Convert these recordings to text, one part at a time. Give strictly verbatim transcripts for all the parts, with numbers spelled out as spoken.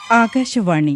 ആകാശവാണി.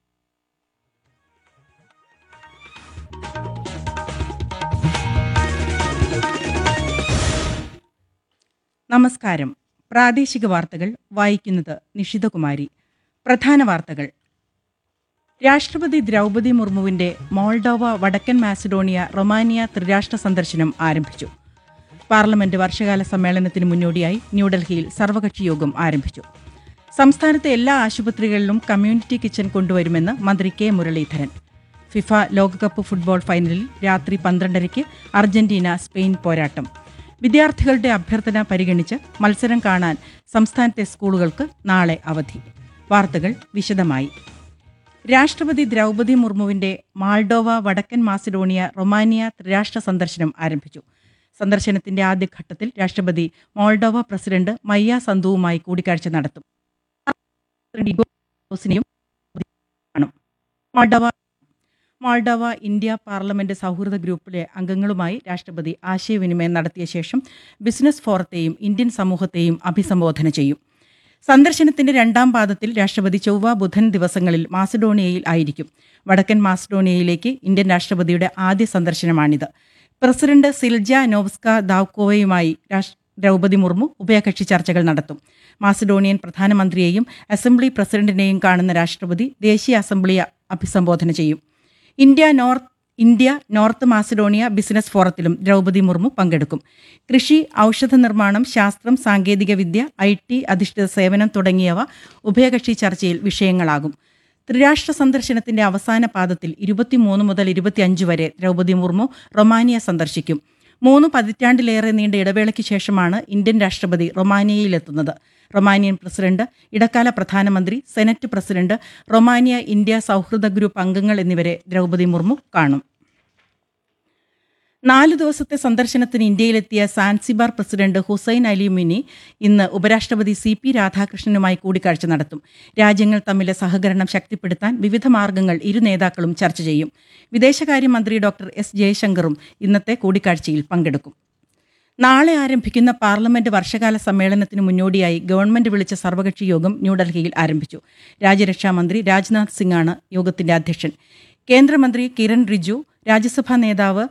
നമസ്കാരം. പ്രാദേശിക വാർത്തകൾ വായിക്കുന്നത് നിഷിതകുമാരി. പ്രധാന വാർത്തകൾ. രാഷ്ട്രപതി ദ്രൗപദി മുർമുവിന്റെ മോൾഡോവ, വടക്കൻ മാസിഡോണിയ, റൊമാനിയ ത്രിരാഷ്ട്ര സന്ദർശനം ആരംഭിച്ചു. പാർലമെന്റ് വർഷകാല സമ്മേളനത്തിന് മുന്നോടിയായി ന്യൂഡൽഹിയിൽ സർവകക്ഷി യോഗം ആരംഭിച്ചു. സംസ്ഥാനത്തെ എല്ലാ ആശുപത്രികളിലും കമ്മ്യൂണിറ്റി കിച്ചൺ കൊണ്ടുവരുമെന്ന് മന്ത്രി കെ മുരളീധരൻ. ഫിഫ ലോകകപ്പ് ഫുട്ബോൾ ഫൈനലിൽ രാത്രി പന്ത്രണ്ടരയ്ക്ക് അർജന്റീന സ്പെയിൻ പോരാട്ടം. വിദ്യാർത്ഥികളുടെ അഭ്യർത്ഥന പരിഗണിച്ച് മത്സരം കാണാൻ സംസ്ഥാനത്തെ സ്കൂളുകൾക്ക് നാളെ അവധി. വാർത്തകൾ വിശദമായി. രാഷ്ട്രപതി ദ്രൗപദി മുർമുവിന്റെ മാൾഡോവ, വടക്കൻ മാസിഡോണിയ, റൊമാനിയ ത്രിരാഷ്ട്ര സന്ദർശനം ആരംഭിച്ചു. സന്ദർശനത്തിന്റെ ആദ്യഘട്ടത്തിൽ രാഷ്ട്രപതി മോൾഡോവ പ്രസിഡന്റ് മയ്യ സന്തുവുമായി കൂടിക്കാഴ്ച നടത്തും. മോൾഡോവ മോൾഡോവ ഇന്ത്യ പാർലമെന്റ് സൗഹൃദ ഗ്രൂപ്പിലെ അംഗങ്ങളുമായി രാഷ്ട്രപതി ആശയവിനിമയം നടത്തിയ ശേഷം ബിസിനസ് ഫോറത്തെയും ഇന്ത്യൻ സമൂഹത്തെയും അഭിസംബോധന ചെയ്യും. സന്ദർശനത്തിന്റെ രണ്ടാം പാദത്തിൽ രാഷ്ട്രപതി ചൊവ്വ, ബുധൻ ദിവസങ്ങളിൽ മാസിഡോണിയയിൽ ആയിരിക്കും. വടക്കൻ മാസിഡോണിയയിലേക്ക് ഇന്ത്യൻ രാഷ്ട്രപതിയുടെ ആദ്യ സന്ദർശനമാണിത്. പ്രസിഡന്റ് സിൽജ നോവ്സ്ക ദാവ്കോവയുമായി ദ്രൗപദി മുർമു ഉഭയകക്ഷി ചർച്ചകൾ നടത്തും. മാസിഡോണിയൻ പ്രധാനമന്ത്രിയെയും അസംബ്ലി പ്രസിഡന്റിനെയും കാണുന്ന രാഷ്ട്രപതി ദേശീയ അസംബ്ലിയെ അഭിസംബോധന ചെയ്യും. India north India north Macedonia business ഫോറത്തിലും Draupadi Murmu പങ്കെടുക്കും. കൃഷി, ഔഷധ നിർമ്മാണം, ശാസ്ത്രം, സാങ്കേതികവിദ്യ, ഐ ടി അധിഷ്ഠിത സേവനം തുടങ്ങിയവ ഉഭയകക്ഷി ചർച്ചയിൽ വിഷയങ്ങളാകും. ത്രിരാഷ്ട്ര സന്ദർശനത്തിന്റെ അവസാന പാദത്തിൽ ഇരുപത്തിമൂന്ന് മുതൽ ഇരുപത്തിയഞ്ച് വരെ ദ്രൗപദി മുർമു റൊമാനിയ സന്ദർശിക്കും. മൂന്ന് പതിറ്റാണ്ടിലേറെ നീണ്ട ഇടവേളയ്ക്ക് ശേഷമാണ് ഇന്ത്യൻ രാഷ്ട്രപതി റൊമാനിയയിലെത്തുന്നത്. റൊമാനിയൻ പ്രസിഡന്റ്, ഇടക്കാല പ്രധാനമന്ത്രി, സെനറ്റ് പ്രസിഡന്റ്, റൊമാനിയ ഇന്ത്യ സൗഹൃദ ഗ്രൂപ്പ് അംഗങ്ങൾ എന്നിവരെ ദ്രൗപദി മുർമു കാണും. നാല് ദിവസത്തെ സന്ദർശനത്തിന് ഇന്ത്യയിലെത്തിയ Zanzibar president Hussain Ali mini ഇന്ന് ഉപരാഷ്ട്രപതി സി പി രാധാകൃഷ്ണനുമായി കൂടിക്കാഴ്ച നടത്തും. രാജ്യങ്ങൾ തമ്മിലെ സഹകരണം ശക്തിപ്പെടുത്താൻ വിവിധ മാർഗങ്ങൾ ഇരു നേതാക്കളും ചർച്ച ചെയ്യും. വിദേശകാര്യമന്ത്രി ഡോക്ടർ എസ് ജയശങ്കറും ഇന്നത്തെ കൂടിക്കാഴ്ചയിൽ പങ്കെടുക്കും. നാളെ ആരംഭിക്കുന്ന പാർലമെന്റ് വർഷകാല സമ്മേളനത്തിന് മുന്നോടിയായി ഗവൺമെന്റ് വിളിച്ച സർവകക്ഷി യോഗം ന്യൂഡൽഹിയിൽ ആരംഭിച്ചു. രാജ്യരക്ഷാമന്ത്രി രാജ്നാഥ് സിംഗാണ് യോഗത്തിന്റെ അധ്യക്ഷൻ. കേന്ദ്രമന്ത്രി കിരൺ റിജു, രാജ്യസഭാ നേതാവ്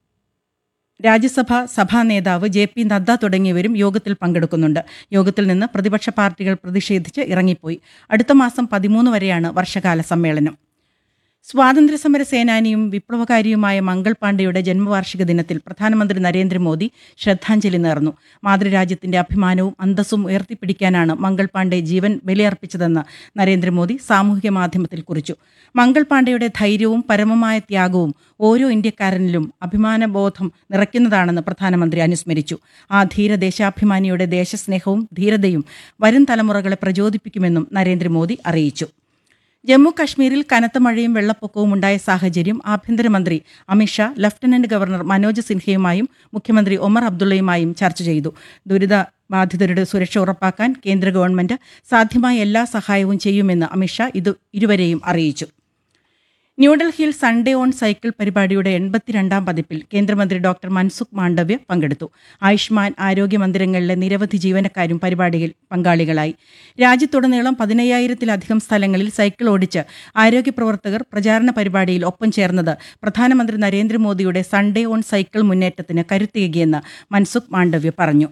രാജ്യസഭാ സഭാ നേതാവ് ജെ പി നദ്ദ തുടങ്ങിയവരും യോഗത്തിൽ പങ്കെടുക്കുന്നുണ്ട്. യോഗത്തിൽ നിന്ന് പ്രതിപക്ഷ പാർട്ടികൾ പ്രതിഷേധിച്ച് ഇറങ്ങിപ്പോയി. അടുത്ത മാസം പതിമൂന്ന് വരെയാണ് വർഷകാല സമ്മേളനം. സ്വാതന്ത്ര്യസമര സേനാനിയും വിപ്ലവകാരിയുമായ മംഗൾ പാണ്ഡെയുടെ ജന്മവാർഷിക ദിനത്തിൽ പ്രധാനമന്ത്രി നരേന്ദ്രമോദി ശ്രദ്ധാഞ്ജലി നേർന്നു. മാതൃരാജ്യത്തിന്റെ അഭിമാനവും അന്തസ്സും ഉയർത്തിപ്പിടിക്കാനാണ് മംഗൾ പാണ്ഡെ ജീവൻ ബലിയർപ്പിച്ചതെന്ന് നരേന്ദ്രമോദി സാമൂഹിക മാധ്യമത്തിൽ കുറിച്ചു. മംഗൾ പാണ്ഡെയുടെ ധൈര്യവും പരമമായ ത്യാഗവും ഓരോ ഇന്ത്യക്കാരനിലും അഭിമാനബോധം നിറയ്ക്കുന്നതാണെന്ന് പ്രധാനമന്ത്രി അനുസ്മരിച്ചു. ആ ധീര ദേശാഭിമാനിയുടെ ദേശസ്നേഹവും ധീരതയും വരും തലമുറകളെ പ്രചോദിപ്പിക്കുമെന്നും നരേന്ദ്രമോദി അറിയിച്ചു. ജമ്മു കശ്മീരിൽ കനത്ത മഴയും വെള്ളപ്പൊക്കവും ഉണ്ടായ സാഹചര്യം ആഭ്യന്തരമന്ത്രി അമിത്ഷാ ലഫ്റ്റനന്റ് ഗവർണർ മനോജ് സിൻഹയുമായും മുഖ്യമന്ത്രി ഒമർ അബ്ദുള്ളയുമായും ചർച്ച ചെയ്തു. ദുരിതബാധിതരുടെ സുരക്ഷ ഉറപ്പാക്കാൻ കേന്ദ്ര ഗവൺമെന്റ് സാധ്യമായ എല്ലാ സഹായവും ചെയ്യുമെന്ന് അമിത്ഷാ ഇത് ഇരുവരെയും അറിയിച്ചു. ന്യൂഡൽഹിയിൽ സൺഡേ ഓൺ സൈക്കിൾ പരിപാടിയുടെ എൺപത്തിരണ്ടാം പതിപ്പിൽ കേന്ദ്രമന്ത്രി ഡോക്ടർ മൻസുഖ് മാണ്ഡവ്യ പങ്കെടുത്തു. ആയുഷ്മാൻ ആരോഗ്യ മന്ദിരങ്ങളിലെ നിരവധി ജീവനക്കാരും പരിപാടിയിൽ പങ്കാളികളായി. രാജ്യത്തുടനീളം പതിനയ്യായിരത്തിലധികം സ്ഥലങ്ങളിൽ സൈക്കിൾ ഓടിച്ച് ആരോഗ്യ പ്രവർത്തകർ പ്രചാരണ പരിപാടിയിൽ ഒപ്പം ചേർന്നത് പ്രധാനമന്ത്രി നരേന്ദ്രമോദിയുടെ സൺഡേ ഓൺ സൈക്കിൾ മുന്നേറ്റത്തിന് കരുത്തേകിയെന്ന് മൻസുഖ് മാണ്ഡവ്യ പറഞ്ഞു.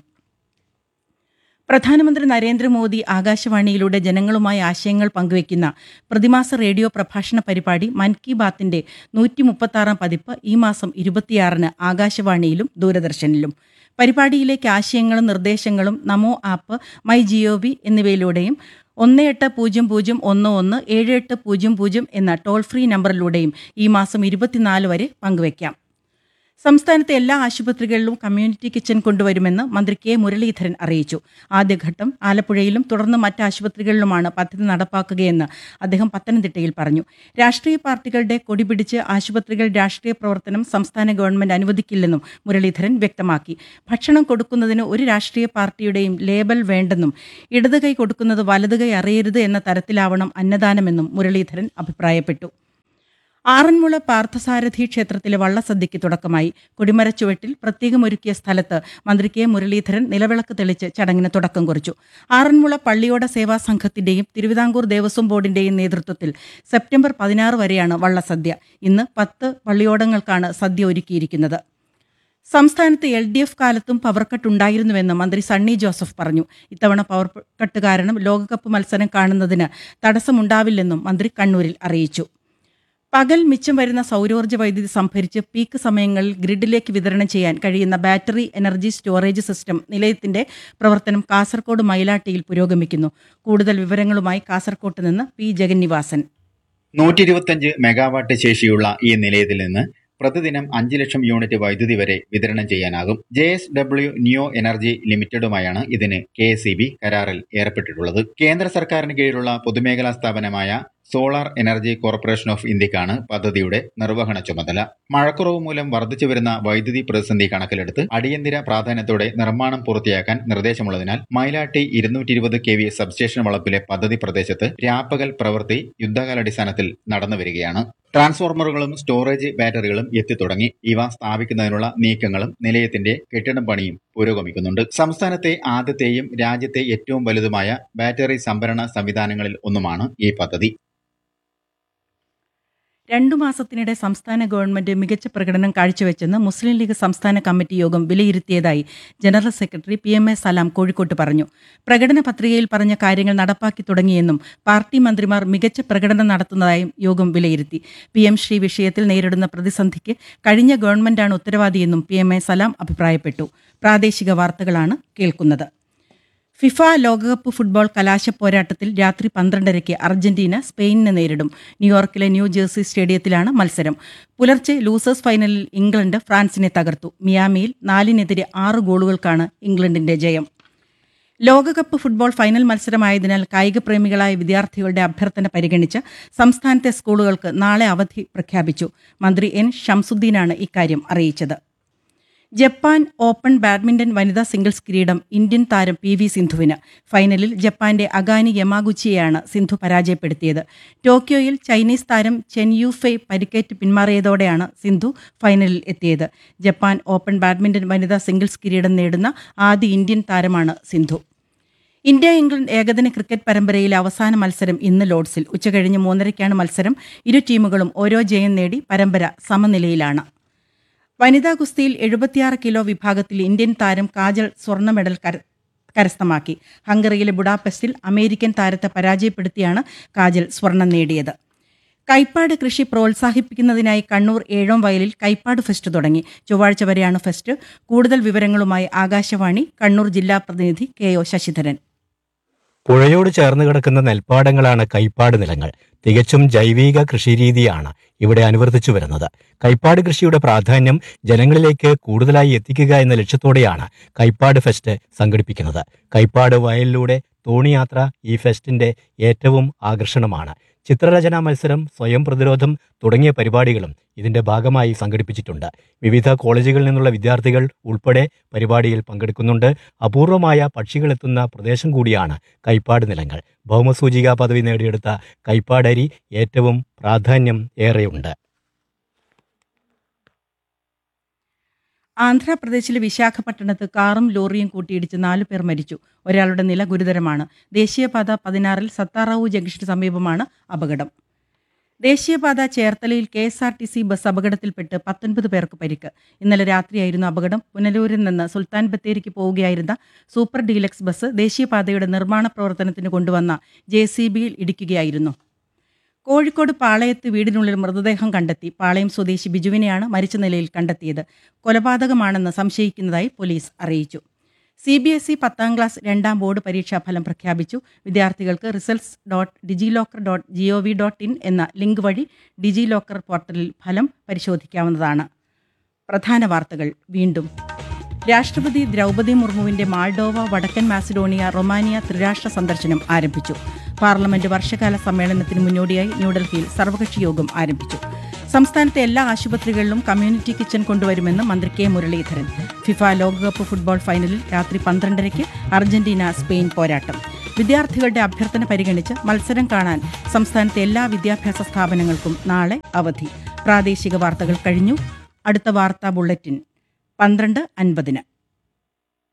പ്രധാനമന്ത്രി നരേന്ദ്രമോദി ആകാശവാണിയിലൂടെ ജനങ്ങളുമായി ആശയങ്ങൾ പങ്കുവയ്ക്കുന്ന പ്രതിമാസ റേഡിയോ പ്രഭാഷണ പരിപാടി മൻ കി ബാത്തിന്റെ നൂറ്റി മുപ്പത്താറാം പതിപ്പ് ഈ മാസം ഇരുപത്തിയാറിന് ആകാശവാണിയിലും ദൂരദർശനിലും. പരിപാടിയിലേക്ക് ആശയങ്ങളും നിർദ്ദേശങ്ങളും നമോ ആപ്പ്, മൈ ജിഒവി എന്നിവയിലൂടെയും ഒന്ന് എട്ട് പൂജ്യം പൂജ്യം ഒന്ന് ഒന്ന് ഏഴ് എട്ട് പൂജ്യം പൂജ്യം എന്ന ടോൾ ഫ്രീ നമ്പറിലൂടെയും ഈ മാസം ഇരുപത്തിനാല് വരെ പങ്കുവയ്ക്കാം. സംസ്ഥാനത്തെ എല്ലാ ആശുപത്രികളിലും കമ്മ്യൂണിറ്റി കിച്ചൺ കൊണ്ടുവരുമെന്ന് മന്ത്രി കെ മുരളീധരൻ അറിയിച്ചു. ആദ്യഘട്ടം ആലപ്പുഴയിലും തുടർന്ന് മറ്റ് ആശുപത്രികളിലുമാണ് പദ്ധതി നടപ്പാക്കുകയെന്ന് അദ്ദേഹം പത്തനംതിട്ടയിൽ പറഞ്ഞു. രാഷ്ട്രീയ പാർട്ടികളുടെ കൊടിപിടിച്ച് ആശുപത്രികൾ രാഷ്ട്രീയ പ്രവർത്തനം സംസ്ഥാന ഗവൺമെന്റ് അനുവദിക്കില്ലെന്നും മുരളീധരൻ വ്യക്തമാക്കി. ഭക്ഷണം കൊടുക്കുന്നതിന് ഒരു രാഷ്ട്രീയ പാർട്ടിയുടെയും ലേബൽ വേണ്ടെന്നും ഇടത് കൈ കൊടുക്കുന്നത് വലത് കൈ അറിയരുത് എന്ന തരത്തിലാവണം അന്നദാനമെന്നും മുരളീധരൻ അഭിപ്രായപ്പെട്ടു. ആറന്മുള പാർത്ഥസാരഥി ക്ഷേത്രത്തിലെ വള്ളസദ്യയ്ക്ക് തുടക്കമായി. കൊടിമരച്ചുവട്ടിൽ പ്രത്യേകമൊരുക്കിയ സ്ഥലത്ത് മന്ത്രി കെ മുരളീധരൻ നിലവിളക്ക് തെളിച്ച് ചടങ്ങിന് തുടക്കം കുറിച്ചു. ആറന്മുള പള്ളിയോട സേവാ സംഘത്തിന്റെയും തിരുവിതാംകൂർ ദേവസ്വം ബോർഡിന്റെയും നേതൃത്വത്തിൽ സെപ്റ്റംബർ പതിനാറ് വരെയാണ് വള്ളസദ്യ. ഇന്ന് പത്ത് പള്ളിയോടങ്ങൾക്കാണ് സദ്യ ഒരുക്കിയിരിക്കുന്നത്. സംസ്ഥാനത്ത് എൽ ഡി എഫ് കാലത്തും പവർ കട്ട് ഉണ്ടായിരുന്നുവെന്ന് മന്ത്രി സണ്ണി ജോസഫ് പറഞ്ഞു. ഇത്തവണ പവർ കട്ട് കാരണം ലോകകപ്പ് മത്സരം കാണുന്നതിന് തടസ്സമുണ്ടാവില്ലെന്നും മന്ത്രി കണ്ണൂരിൽ അറിയിച്ചു. പകൽ മിച്ചം വരുന്ന സൗരോർജ്ജ വൈദ്യുതി സംഭരിച്ച് പീക്ക് സമയങ്ങളിൽ ഗ്രിഡിലേക്ക് വിതരണം ചെയ്യാൻ കഴിയുന്ന ബാറ്ററി എനർജി സ്റ്റോറേജ് സിസ്റ്റം നിലയത്തിന്റെ പ്രവർത്തനം കാസർകോട് മയിലാട്ടിയിൽ പുരോഗമിക്കുന്നു. കൂടുതൽ വിവരങ്ങളുമായി കാസർകോട്ട് നിന്ന് പി ജഗന്നിവാസൻ. നൂറ്റി ഇരുപത്തിയഞ്ച് മെഗാവാട്ട് ശേഷിയുള്ള ഈ നിലയത്തിൽ നിന്ന് പ്രതിദിനം അഞ്ച് ലക്ഷം യൂണിറ്റ് വൈദ്യുതി വരെ വിതരണം ചെയ്യാനാകും. ജെ എസ് ഡബ്ല്യു നിയോ എനർജി ലിമിറ്റഡുമായാണ് ഇതിന് കെ എസ് ഇ ബി കരാറിൽ ഏർപ്പെട്ടിട്ടുള്ളത്. കേന്ദ്ര സർക്കാരിന് കീഴിലുള്ള പൊതുമേഖലാ സ്ഥാപനമായ സോളാർ എനർജി കോർപ്പറേഷൻ ഓഫ് ഇന്ത്യക്കാണ് പദ്ധതിയുടെ നിർവഹണ ചുമതല. മഴക്കുറവ് മൂലം വർദ്ധിച്ചു വരുന്ന വൈദ്യുതി പ്രതിസന്ധി കണക്കിലെടുത്ത് അടിയന്തര പ്രാധാന്യത്തോടെ നിർമ്മാണം പൂർത്തിയാക്കാൻ നിർദ്ദേശമുള്ളതിനാൽ മയിലാട്ടി ഇരുന്നൂറ്റി ഇരുപത് കെ വി സബ്സ്റ്റേഷൻ വളപ്പിലെ പദ്ധതി പ്രദേശത്ത് രാപ്പകൽ പ്രവൃത്തി യുദ്ധകാലാടിസ്ഥാനത്തിൽ നടന്നുവരികയാണ്. ട്രാൻസ്ഫോർമറുകളും സ്റ്റോറേജ് ബാറ്ററികളും എത്തിത്തുടങ്ങി. ഇവ സ്ഥാപിക്കുന്നതിനുള്ള നീക്കങ്ങളും നിലയത്തിന്റെ കെട്ടിടം പണിയും പുരോഗമിക്കുന്നുണ്ട്. സംസ്ഥാനത്തെ ആദ്യത്തെയും രാജ്യത്തെ ഏറ്റവും വലുതുമായ ബാറ്ററി സംഭരണ സംവിധാനങ്ങളിൽ ഒന്നുമാണ് ഈ പദ്ധതി. രണ്ടു മാസത്തിനിടെ സംസ്ഥാന ഗവൺമെന്റ് മികച്ച പ്രകടനം കാഴ്ചവെച്ചെന്ന് മുസ്ലിം ലീഗ് സംസ്ഥാന കമ്മിറ്റി യോഗം വിലയിരുത്തിയതായി general secretary P M A സലാം കോഴിക്കോട്ട് പറഞ്ഞു. പ്രകടന പത്രികയിൽ പറഞ്ഞ കാര്യങ്ങൾ നടപ്പാക്കി തുടങ്ങിയെന്നും പാർട്ടി മന്ത്രിമാർ മികച്ച പ്രകടനം നടത്തുന്നതായും യോഗം വിലയിരുത്തി. പി എം ശ്രീ വിഷയത്തിൽ നേരിടുന്ന പ്രതിസന്ധിക്ക് കഴിഞ്ഞ ഗവൺമെന്റാണ് ഉത്തരവാദിയെന്നും പി എം എ സലാം അഭിപ്രായപ്പെട്ടു. പ്രാദേശിക വാർത്തകളാണ് കേൾക്കുന്നത്. ഫിഫ ലോകകപ്പ് ഫുട്ബോൾ കലാശ പോരാട്ടത്തിൽ രാത്രി പന്ത്രണ്ടരയ്ക്ക് അർജന്റീന സ്പെയിനിനെ നേരിടും. ന്യൂയോർക്കിലെ ന്യൂ ജേഴ്സി സ്റ്റേഡിയത്തിലാണ് മത്സരം. പുലർച്ചെ ലൂസേഴ്സ് ഫൈനലിൽ ഇംഗ്ലണ്ട് ഫ്രാൻസിനെ തകർത്തു. മിയാമിയിൽ നാലിനെതിരെ ആറ് ഗോളുകൾക്കാണ് ഇംഗ്ലണ്ടിന്റെ ജയം. ലോകകപ്പ് ഫുട്ബോൾ ഫൈനൽ മത്സരമായതിനാൽ കായികപ്രേമികളായ വിദ്യാർത്ഥികളുടെ അഭ്യർത്ഥന പരിഗണിച്ച് സംസ്ഥാനത്തെ സ്കൂളുകൾക്ക് നാളെ അവധി പ്രഖ്യാപിച്ചു. മന്ത്രി എൻ ഷംസുദ്ദീനാണ് ഇക്കാര്യം അറിയിച്ചത്. ജപ്പാൻ ഓപ്പൺ ബാഡ്മിന്റൺ വനിതാ സിംഗിൾസ് കിരീടം ഇന്ത്യൻ താരം പി വി സിന്ധുവിന്. ഫൈനലിൽ ജപ്പാന്റെ അഗാനി യമാഗുച്ചിയെയാണ് സിന്ധു പരാജയപ്പെടുത്തിയത്. ടോക്കിയോയിൽ ചൈനീസ് താരം ചെൻ യു ഫെയ് പരിക്കേറ്റ് പിന്മാറിയതോടെയാണ് സിന്ധു ഫൈനലിൽ എത്തിയത്. ജപ്പാൻ ഓപ്പൺ ബാഡ്മിന്റൺ വനിതാ സിംഗിൾസ് കിരീടം നേടുന്ന ആദ്യ ഇന്ത്യൻ താരമാണ് സിന്ധു. ഇന്ത്യ ഇംഗ്ലണ്ട് ഏകദിന ക്രിക്കറ്റ് പരമ്പരയിലെ അവസാന മത്സരം ഇന്ന് ലോർഡ്സിൽ. ഉച്ചകഴിഞ്ഞ് മൂന്നരയ്ക്കാണ് മത്സരം. ഇരു ടീമുകളും ഓരോ ജയം നേടി പരമ്പര സമനിലയിലാണ്. വനിതാ ഗുസ്തിയിൽ എഴുപത്തിയാറ് കിലോ വിഭാഗത്തിൽ ഇന്ത്യൻ താരം കാജൽ സ്വർണ്ണ മെഡൽ കരസ്ഥമാക്കി. ഹംഗറിയിലെ ബുഡാപെസ്റ്റിൽ അമേരിക്കൻ താരത്തെ പരാജയപ്പെടുത്തിയാണ് കാജൽ സ്വർണം നേടിയത്. കൈപ്പാട് കൃഷി പ്രോത്സാഹിപ്പിക്കുന്നതിനായി കണ്ണൂർ ഏഴോം വയലിൽ കൈപ്പാട് ഫെസ്റ്റ് തുടങ്ങി. ചൊവ്വാഴ്ച വരെയാണ് ഫെസ്റ്റ്. കൂടുതൽ വിവരങ്ങളുമായി ആകാശവാണി കണ്ണൂർ ജില്ലാ പ്രതിനിധി കെ ഒ ശശിധരൻ. പുഴയോട് ചേർന്ന് കിടക്കുന്ന നെൽപ്പാടങ്ങളാണ് കൈപ്പാട് നിലങ്ങൾ. തികച്ചും ജൈവിക കൃഷിരീതിയാണ് ഇവിടെ അനുവർത്തിച്ചു വരുന്നത്. കൈപ്പാട് കൃഷിയുടെ പ്രാധാന്യം ജനങ്ങളിലേക്ക് കൂടുതലായി എത്തിക്കുക എന്ന ലക്ഷ്യത്തോടെയാണ് കൈപ്പാട് ഫെസ്റ്റ് സംഘടിപ്പിക്കുന്നത്. കൈപ്പാട് വയലിലൂടെ തോണിയാത്ര ഈ ഫെസ്റ്റിന്റെ ഏറ്റവും ആകർഷണമാണ്. ചിത്രരചനാ മത്സരം, സ്വയം പ്രതിരോധം തുടങ്ങിയ പരിപാടികളും ഇതിന്റെ ഭാഗമായി സംഘടിപ്പിച്ചിട്ടുണ്ട്. വിവിധ കോളേജുകളിൽ നിന്നുള്ള വിദ്യാർത്ഥികൾ ഉൾപ്പെടെ പരിപാടിയിൽ പങ്കെടുക്കുന്നുണ്ട്. അപൂർവമായ പക്ഷികളെത്തുന്ന പ്രദേശം കൂടിയാണ് കൈപ്പാട് നിലങ്ങൾ. ഭൗമസൂചികാ പദവി നേടിയെടുത്ത കൈപ്പാടരി ഏറ്റവും പ്രാധാന്യം ഏറെയുണ്ട്. ആന്ധ്രാപ്രദേശിലെ വിശാഖപട്ടണത്ത് കാറും ലോറിയും കൂട്ടിയിടിച്ച് നാലു പേർ മരിച്ചു. ഒരാളുടെ നില ഗുരുതരമാണ്. ദേശീയപാത പതിനാറിൽ സത്താറാവു ജംഗ്ഷന് സമീപമാണ് അപകടം. ദേശീയപാത ചേർത്തലയിൽ K S R T C bus അപകടത്തിൽപ്പെട്ട് പത്തൊൻപത് പേർക്ക് പരിക്ക്. ഇന്നലെ രാത്രിയായിരുന്നു അപകടം. പുനലൂരിൽ നിന്ന് സുൽത്താൻ ബത്തേരിക്ക് പോവുകയായിരുന്ന സൂപ്പർ ഡീലക്സ് ബസ് ദേശീയപാതയുടെ നിർമ്മാണ പ്രവർത്തനത്തിന് കൊണ്ടുവന്ന ജെ സി ബിയിൽ ഇടിക്കുകയായിരുന്നു. കോഴിക്കോട് പാളയത്ത് വീടിനുള്ളിൽ മൃതദേഹം കണ്ടെത്തി. പാളയം സ്വദേശി ബിജുവിനെയാണ് മരിച്ച നിലയിൽ കണ്ടെത്തിയത്. കൊലപാതകമാണെന്ന് സംശയിക്കുന്നതായി പോലീസ് അറിയിച്ചു. സി ബി എസ് ഇ പത്താം ക്ലാസ് രണ്ടാം ബോർഡ് പരീക്ഷാ ഫലം പ്രഖ്യാപിച്ചു. വിദ്യാർത്ഥികൾക്ക് results dot digi locker dot G O V dot in എന്ന ലിങ്ക് വഴി ഡിജി ലോക്കർ പോർട്ടലിൽ ഫലം പരിശോധിക്കാവുന്നതാണ്. പ്രധാന വാർത്തകൾ വീണ്ടും. രാഷ്ട്രപതി ദ്രൗപദി മുർമുവിന്റെ മാൾഡോവ, വടക്കൻ മാസിഡോണിയ, റൊമാനിയ ത്രിരാഷ്ട്ര സന്ദർശനം ആരംഭിച്ചു. പാർലമെന്റ് വർഷകാല സമ്മേളനത്തിന് മുന്നോടിയായി ന്യൂഡൽഹിയിൽ സർവകക്ഷി യോഗം ആരംഭിച്ചു. സംസ്ഥാനത്തെ എല്ലാ ആശുപത്രികളിലും കമ്മ്യൂണിറ്റി കിച്ചൺ കൊണ്ടുവരുമെന്ന് മന്ത്രി കെ മുരളീധരൻ. ഫിഫ ലോകകപ്പ് ഫുട്ബോൾ ഫൈനലിൽ രാത്രി പന്ത്രണ്ടരയ്ക്ക് അർജന്റീന സ്പെയിൻ പോരാട്ടം. വിദ്യാർത്ഥികളുടെ അഭ്യർത്ഥന പരിഗണിച്ച് മത്സരം കാണാൻ സംസ്ഥാനത്തെ എല്ലാ വിദ്യാഭ്യാസ സ്ഥാപനങ്ങൾക്കും നാളെ അവധി. പ്രാദേശിക വാർത്തകൾ കഴിഞ്ഞു. അടുത്ത വാർത്താ ബുള്ളറ്റിൻ പന്ത്രണ്ട് അൻപതിന്.